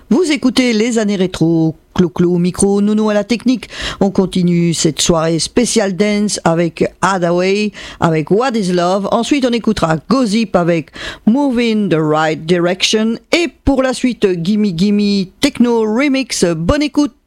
Vous écoutez les années rétro, Clo-Clo au micro, Nounou à la technique. On continue cette soirée spéciale dance avec Hadaway, avec What is Love. Ensuite, on écoutera Gossip avec Move in the Right Direction. Et pour la suite, Gimme Gimme Techno Remix. Bonne écoute!